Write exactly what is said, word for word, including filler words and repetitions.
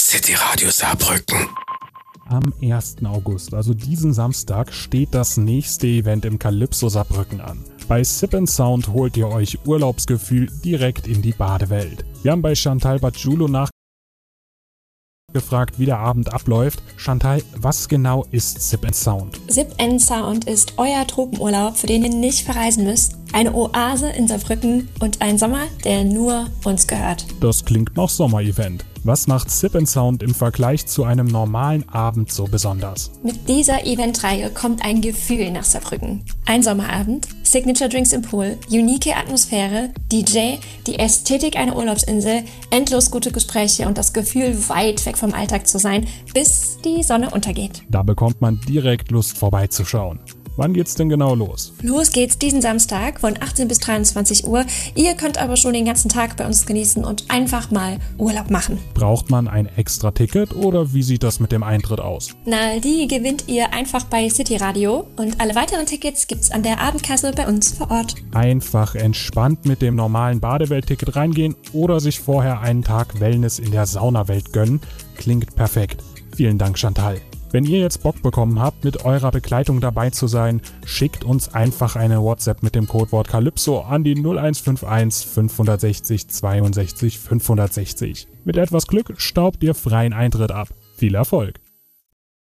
City Radio Saarbrücken. Am ersten August, also diesen Samstag, steht das nächste Event im Calypso Saarbrücken an. Bei Sip and Sound holt ihr euch Urlaubsgefühl direkt in die Badewelt. Wir haben bei Chantal Badjulo nachgefragt, wie der Abend abläuft. Chantal, was genau ist Sip and Sound? Sip and Sound ist euer Tropenurlaub, für den ihr nicht verreisen müsst. Eine Oase in Saarbrücken und ein Sommer, der nur uns gehört. Das klingt nach Sommerevent. Was macht Sip and Sound im Vergleich zu einem normalen Abend so besonders? Mit dieser Eventreihe kommt ein Gefühl nach Saarbrücken. Ein Sommerabend, Signature Drinks im Pool, unique Atmosphäre, D J, die Ästhetik einer Urlaubsinsel, endlos gute Gespräche und das Gefühl, weit weg vom Alltag zu sein, bis die Sonne untergeht. Da bekommt man direkt Lust vorbeizuschauen. Wann geht's denn genau los? Los geht's diesen Samstag von achtzehn bis dreiundzwanzig Uhr. Ihr könnt aber schon den ganzen Tag bei uns genießen und einfach mal Urlaub machen. Braucht man ein extra Ticket oder wie sieht das mit dem Eintritt aus? Na, die gewinnt ihr einfach bei City Radio und alle weiteren Tickets gibt's an der Abendkasse bei uns vor Ort. Einfach entspannt mit dem normalen Badewelt-Ticket reingehen oder sich vorher einen Tag Wellness in der Saunawelt gönnen. Klingt perfekt. Vielen Dank, Chantal. Wenn ihr jetzt Bock bekommen habt, mit eurer Begleitung dabei zu sein, schickt uns einfach eine WhatsApp mit dem Codewort Calypso an die null eins fünf eins fünf sechs null zweiundsechzig fünfhundertsechzig. Mit etwas Glück staubt ihr freien Eintritt ab. Viel Erfolg!